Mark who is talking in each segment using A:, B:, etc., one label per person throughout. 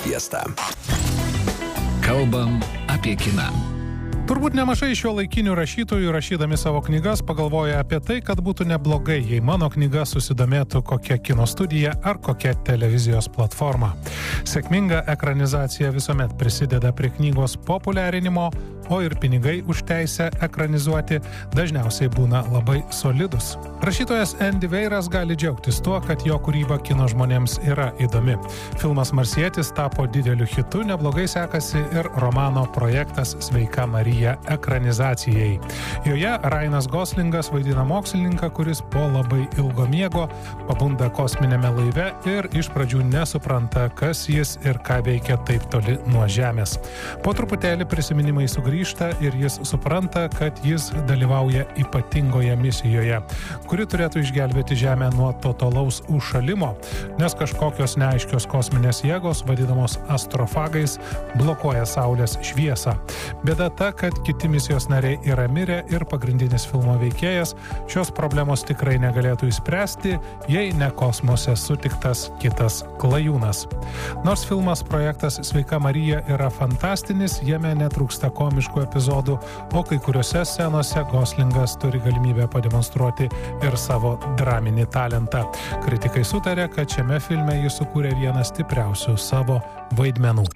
A: Fiesta.
B: Kalbam apie kiną.
C: Turbūt nemažai šiuolaikinių rašytojų, rašydami savo knygas, pagalvoja apie tai, kad būtų neblogai, jei mano knyga susidomėtų kokia kino studija ar kokia televizijos platforma. Sėkminga ekranizacija visuomet prisideda prie knygos populiarinimo, o ir pinigai už teisę ekranizuoti dažniausiai būna labai solidus. Rašytojas Andy Weiras gali džiaugtis tuo, kad jo kūryba kino žmonėms yra įdomi. Filmas Marsietis tapo dideliu hitu, neblogai sekasi ir romano projektas Sveika Marija ekranizacijai. Joje Ryanas Goslingas vaidina mokslininką, kuris po labai ilgo miego pabunda kosminėme laive ir iš pradžių nesupranta, kas jis ir ką veikia taip toli nuo Žemės. Po truputėlį prisiminimai sugrįžta ir jis supranta, kad jis dalyvauja ypatingoje misijoje, kuri turėtų išgelbėti Žemę nuo totalaus užšalimo, nes kažkokios neaiškios kosminės jėgos, vadinamos astrofagais, blokuoja Saulės šviesą. Bėda ta, kad kiti misijos nariai yra mirę ir pagrindinis filmo veikėjas šios problemos tikrai negalėtų išspręsti, jei ne kosmose sutiktas kitas klajūnas. Nors filmas projektas Sveika Marija yra fantastinis, jame netrūksta komiškų epizodų, o kai kuriuose scenose Goslingas turi galimybę pademonstruoti ir savo draminį talentą. Kritikai sutarė, kad šiame filme jis sukūrė vieną stipriausių savo vaidmenų.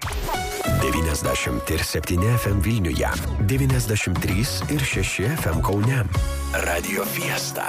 A: 97 FM Vilniuje, 93 ir 6 FM Kaune. Radio Fiesta.